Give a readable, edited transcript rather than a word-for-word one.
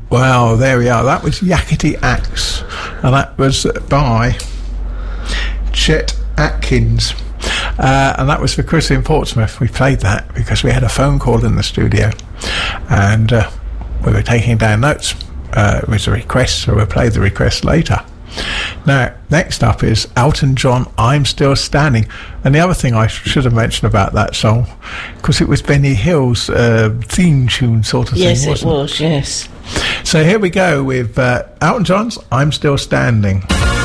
Well, there we are. That was Yakety Axe, and that was by Chet Atkins. And that was for Chris in Portsmouth. We played that because we had a phone call in the studio, and we were taking down notes. It was a request, so we'll play the request later. Now, next up is Elton John, I'm Still Standing. And the other thing I should have mentioned about that song, because it was Benny Hill's theme tune sort of thing, wasn't it? Yes, it was, yes. So here we go with Elton John's I'm Still Standing.